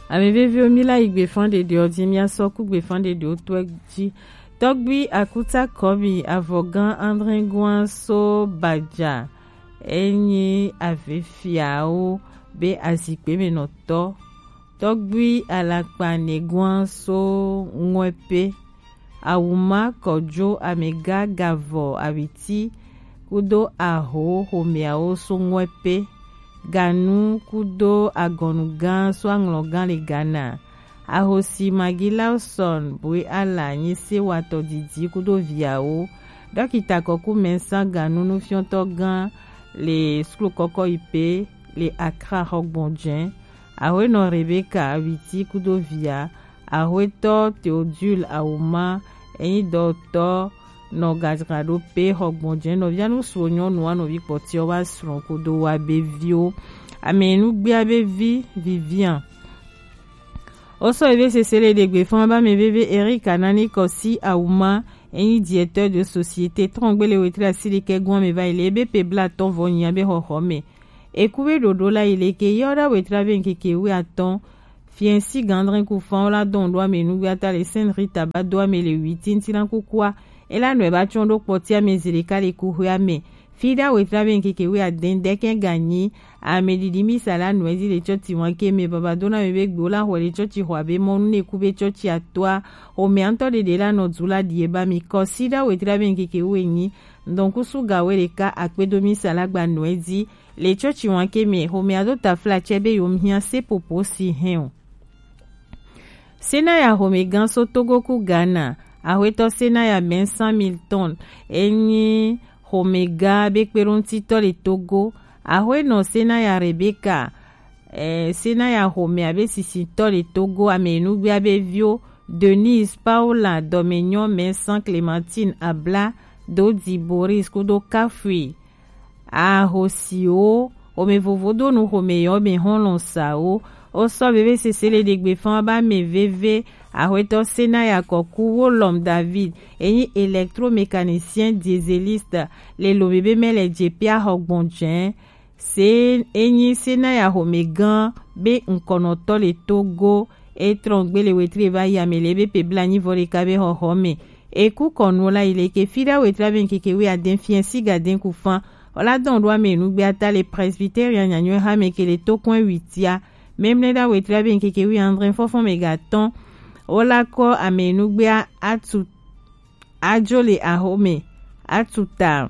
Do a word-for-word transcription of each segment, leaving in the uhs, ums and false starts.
ame veve omila igbe fande de odimia soku gbe fande de otweji togbi akuta kobi avogan andrenguan so baja enyi avefiao be azikpe menoto togbi alakpa neguan so ngwepe awuma kojo amega gavo abiti kudo aho homeao so ngwepe ganu kudo agonugan so anglogan le gana ahosi magilauson bwe ala nyise wato didi kudo viao dokita koku mensan ganu no fionto gan le sklo koko ipe le akra hogbonjen ahwe no Rebecca abiti kudo via ahwe to Theodule auma eni doctor no gadrado pe hogbonjen no via no sonyo no no vi poti o wa sron kudo wa bevio amenu gbe abevi Vivian oso eve se sele de gbe fon ba me bebe Eric anani kosi auma eni directeur de société trongbele wetra silike gwan me va ile be pe blaton vonya be hohome ekube dodo la ile ke yoda wetra ben keke we aton fiensi gandrin ku fan la don doa me nu gata le Saint Rita ba doa me le huitin tilan ku kwa ela no ba chondo potia me zilika le ku hua me fida wetra ben keke we aden deken gagni a me didimi sala no ezi le choti wanke me baba dona me be gbola ho le choti ho abe mon ne kube choti atwa o me anto de de la no zula dieba mi consider wetra ben keke we ni donc suga we le ka akpedomi sala gba no ezi le choti wanke me ho me adota fla chebe yom hia se popo si hen sena ya home ganso togoku Ghana ahweto sena ya ben cent mille tonnes enyi homega bekperon tito le Togo ahwe no sena ya Rebecca eh, sena ya home abe sisito le Togo amenu gbe abe vio Denise Paula Dominion Vincent Clémentine Abla Dodi Boris kudo Kafui ahosio ome vovodo no home yo ben honlon sao oso bebe se sele de gbe fan ba me veve ahweto sena ya koku wolom David eni électromécanicien dieseliste le lo bebe mele jepia hogbonjen se eni sena ya homegan be nkonoto le Togo etrongbe le wetre va yamele be pe blani vole kabe hohome eku konola ile ke fida wetra ben keke we aden fiensi gaden ku fan ola don doa me nu gbe ata le presbyterian nyanyo ha me ke le tokon huitia même les da wetra ben keke wi andren fofon megaton ola ko amenu gbe atu ajole ahome atuta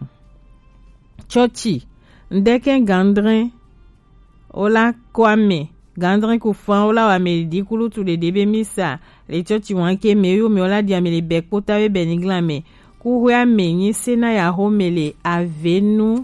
chochi ndeken gandren ola kwame gandren ku fan ola wa me di kulu tu le debe misa le chochi wanke me yo me ola dia me le bekpota be benigla me ku hwa me ni sena ya home le avenu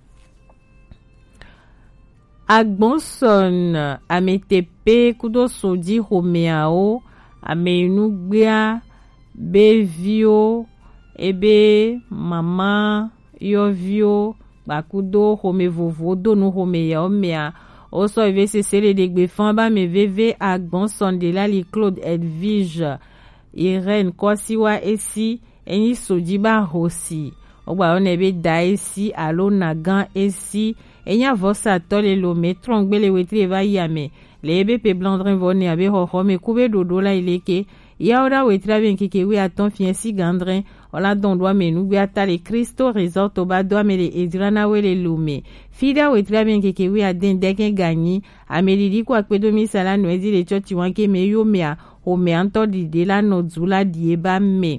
agbonson ametepe kudo sodi homeao amenugbea bevio ebe mama yovio bakudo home vovo do no home ya omea oso eve se sele de gbe fan ba me veve agbonson de la li Claude Edwige Irene Kwasiwa esi eni sodi ba hosi ogba on ebe da esi alo nagan esi enya vosa tole lo me trongbele wetre va yame le ebe pe blandrin vone abe ho ho me kube dodo la ileke ya ora wetra ben keke we aton fiensi gandrin ola don doa me nu gbe ata le Cristo Resort oba doa me le edrana we le lume fida wetra ben keke we aden deken gagni amelidi kwa kpedomi sala no ezi le choti wanke me yo mea o me anto di de la no zula dieba me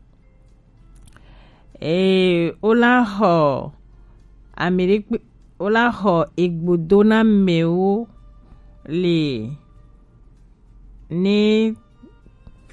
e ola ho amerik ola ho egbodona meo le ne